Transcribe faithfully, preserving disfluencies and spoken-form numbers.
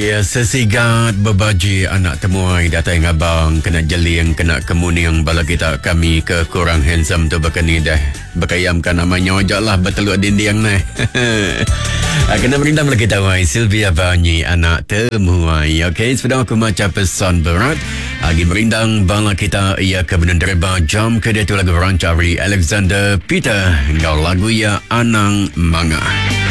Ya, sesigat bebaji anak temuai datang abang kena jeling kena kemuning bala kita kami ke kurang handsome tu bekani dah bekayamkan namanya ojak lah beteluk dinding ni. Kena merindam lagi tawai Sylvia Banyi anak temuai. Okey, sepeda aku macam pesan berat lagi merindang bala kita ia ke menderba jam ke dia tu lagu rancari Alexander Peter ngau lagu ya Anang Manga.